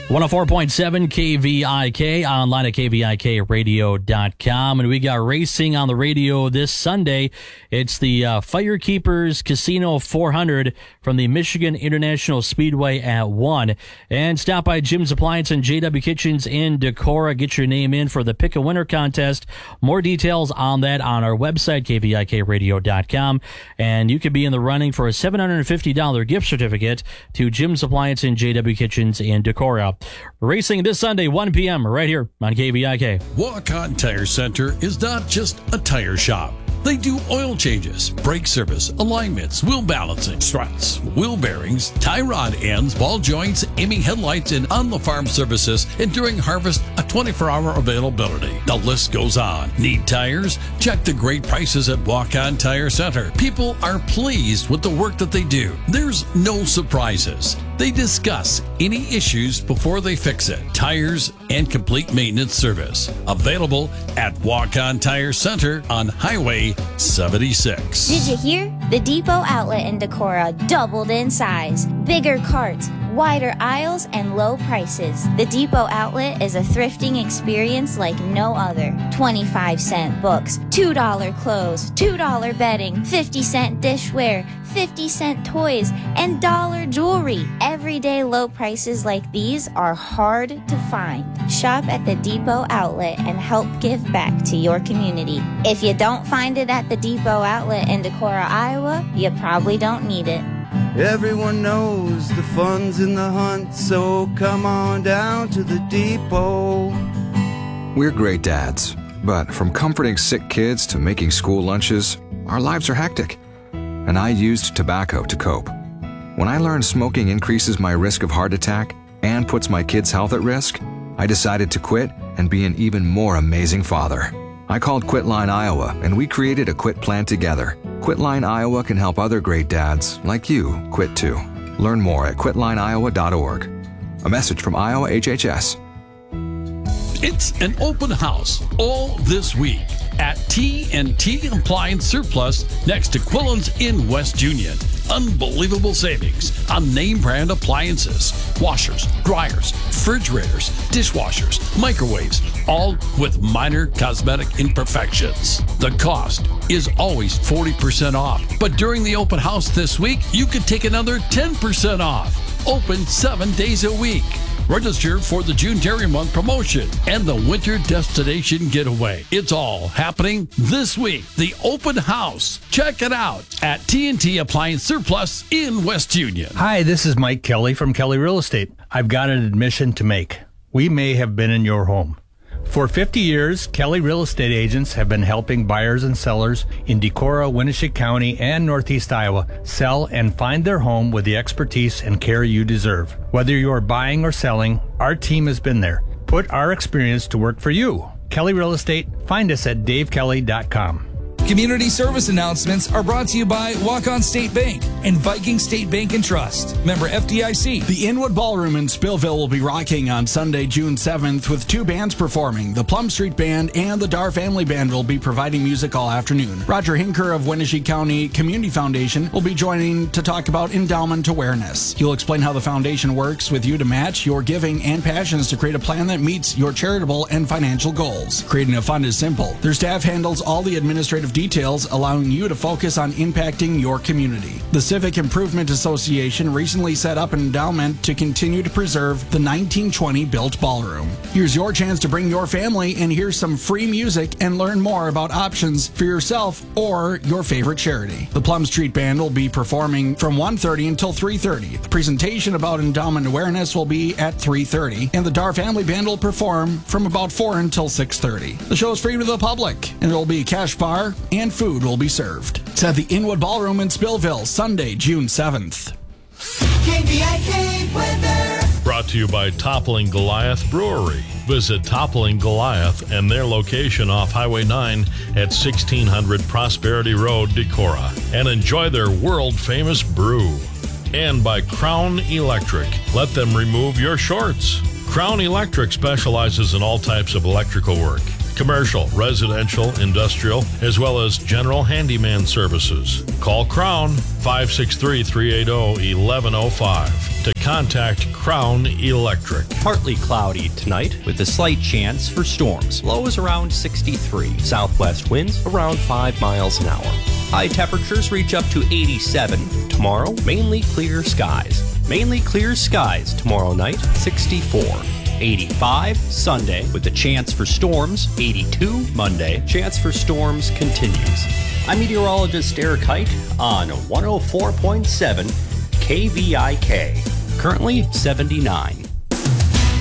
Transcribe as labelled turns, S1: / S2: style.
S1: 104.7 KVIK, online at KVIKradio.com. And we got racing on the radio this Sunday. It's the Firekeepers Casino 400 from the Michigan International Speedway at 1. And stop by Jim's Appliance and JW Kitchens in Decorah. Get your name in for the Pick a Winner contest. More details on that on our website, KVIKradio.com. And you could be in the running for a $750 gift certificate to Jim's Appliance and JW Kitchens in Decorah. Racing this Sunday, 1 p.m. right here on KVIK.
S2: Walk-On Tire Center is not just a tire shop. They do oil changes, brake service, alignments, wheel balancing, struts, wheel bearings, tie rod ends, ball joints, aiming headlights, and on-the-farm services, and during harvest, a 24-hour availability. The list goes on. Need tires? Check the great prices at Walk-On Tire Center. People are pleased with the work that they do. There's no surprises. They discuss any issues before they fix it. Tires and complete maintenance service. Available at Walk-On Tire Center on Highway 76.
S3: Did you hear? The Depot outlet in Decorah doubled in size. Bigger carts, wider aisles, and low prices. The Depot outlet is a thrifting experience like no other. 25-cent books, $2 clothes, $2 bedding, 50-cent dishware, 50-cent toys, and dollar jewelry. Everyday low prices like these are hard to find. Shop at the Depot outlet and help give back to your community. If you don't find it at the Depot outlet in Decorah, Iowa, you probably don't need it.
S4: Everyone knows the fun's in the hunt, so come on down to the Depot.
S5: We're great dads, but from comforting sick kids to making school lunches, our lives are hectic. And I used tobacco to cope. When I learned smoking increases my risk of heart attack and puts my kids' health at risk, I decided to quit and be an even more amazing father. I called Quitline Iowa, and we created a quit plan together. Quitline Iowa can help other great dads like you quit too. Learn more at quitlineiowa.org. A message from Iowa HHS.
S2: It's an open house all this week at T&T Appliance Surplus next to Quillen's in West Union. Unbelievable savings on name brand appliances, washers, dryers, refrigerators, dishwashers, microwaves, all with minor cosmetic imperfections. The cost is always 40% off, but during the open house this week, you could take another 10% off. Open 7 days a week. Register for the June Dairy Month promotion and the Winter Destination Getaway. It's all happening this week. The open house. Check it out at T&T Appliance Surplus in West Union.
S6: Hi, this is Mike Kelly from Kelly Real Estate. I've got an admission to make. We may have been in your home. For 50 years, Kelly Real Estate agents have been helping buyers and sellers in Decorah, Winneshiek County, and Northeast Iowa sell and find their home with the expertise and care you deserve. Whether you're buying or selling, our team has been there. Put our experience to work for you. Kelly Real Estate, find us at davekelly.com.
S7: Community service announcements are brought to you by Walk-On State Bank and Viking State Bank and Trust. Member FDIC.
S8: The Inwood Ballroom in Spillville will be rocking on Sunday, June 7th with 2 bands performing. The Plum Street Band and the Dar Family Band will be providing music all afternoon. Roger Hinker of Winneshiek County Community Foundation will be joining to talk about endowment awareness. He'll explain how the foundation works with you to match your giving and passions to create a plan that meets your charitable and financial goals. Creating a fund is simple. Their staff handles all the administrative details, allowing you to focus on impacting your community. The Civic Improvement Association recently set up an endowment to continue to preserve the 1920 built ballroom. Here's your chance to bring your family and hear some free music and learn more about options for yourself or your favorite charity. The Plum Street Band will be performing from 1:30 until 3:30. The presentation about endowment awareness will be at 3:30, and the Dar Family Band will perform from about 4 until 6:30. The show is free to the public, and there will be a cash bar and food will be served. It's at the Inwood Ballroom in Spillville, Sunday, June 7th.
S9: KVIK weather.
S10: Brought to you by Toppling Goliath Brewery. Visit Toppling Goliath and their location off Highway 9 at 1600 Prosperity Road, Decorah, and enjoy their world-famous brew. And by Crown Electric. Let them remove your shorts. Crown Electric specializes in all types of electrical work. Commercial, residential, industrial, as well as general handyman services. Call Crown 563-380-1105 to contact Crown Electric.
S11: Partly cloudy tonight with a slight chance for storms. Low is around 63. Southwest winds around 5 miles an hour. High temperatures reach up to 87. Tomorrow, mainly clear skies. Mainly clear skies tomorrow night, 64. 85 Sunday with a chance for storms. 82 Monday. Chance for storms continues. I'm meteorologist Eric Height on 104.7 KVIK. Currently 79.